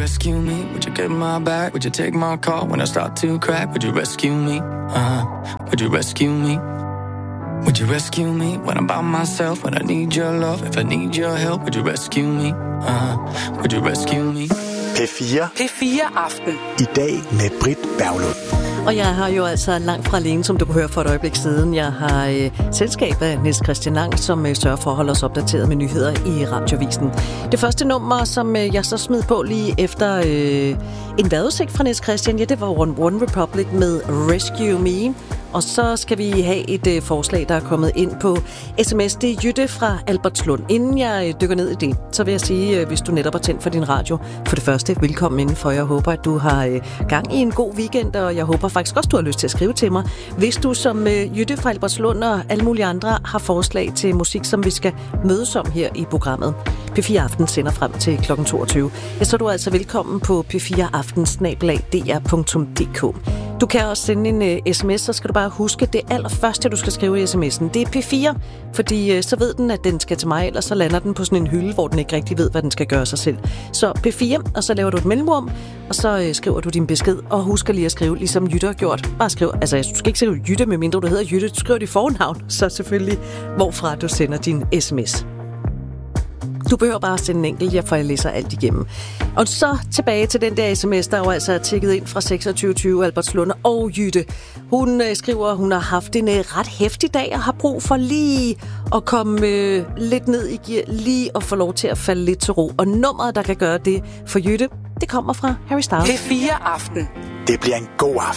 rescue me? Would you get my back? Would you take my call when I start to crack? Would you rescue me? Would you rescue me? Would you rescue me when I'm by myself? When I need your love, if I need your help, would you rescue me? Would you rescue me? P4 Aften. I dag med Britt Berglund. Og jeg har jo altså langt fra alene, som du kunne høre for et øjeblik siden. Jeg har selskab af Niels Christian Lang, som sørger for at holde os opdateret med nyheder i Radiovisen. Det første nummer, som jeg så smed på lige efter en vejrudsigt fra Niels Christian, ja, det var One Republic med Rescue Me. Og så skal vi have et forslag, der er kommet ind på sms. Det er Jytte fra Albertslund. Inden jeg dykker ned i det, så vil jeg sige, hvis du netop har tændt for din radio, for det første, velkommen indenfor. Jeg håber, at du har gang i en god weekend, og jeg håber faktisk også, du har lyst til at skrive til mig. Hvis du som Jytte fra Albertslund og alle mulige andre har forslag til musik, som vi skal mødes om her i programmet. P4 Aften sender frem til kl. 22. Ja, så er du altså velkommen på p4aften@dr.dk. Du kan også sende en sms, så skal du bare huske, det allerførste, du skal skrive i sms'en, det er P4, fordi så ved den, at den skal til mig, ellers så lander den på sådan en hylde, hvor den ikke rigtig ved, hvad den skal gøre sig selv. Så P4, og så laver du et mellemrum, og så skriver du din besked, og husk lige at skrive, ligesom Jytte har gjort. Bare skriv, altså du skal ikke skrive Jytte, medmindre du hedder Jytte, du skriver dit fornavn, så selvfølgelig, hvorfra du sender din sms. Du behøver bare at sende en enkelt, for jeg læser alt igennem. Og så tilbage til den der sms, der jo altså er tækket ind fra 2620 Albertslund og Jytte. Hun skriver, at hun har haft en ret heftig dag og har brug for lige at komme lidt ned i gear, lige at få lov til at falde lidt til ro. Og nummeret, der kan gøre det for Jytte, det kommer fra Harry Styles. P4 Aften. Det bliver en god aften.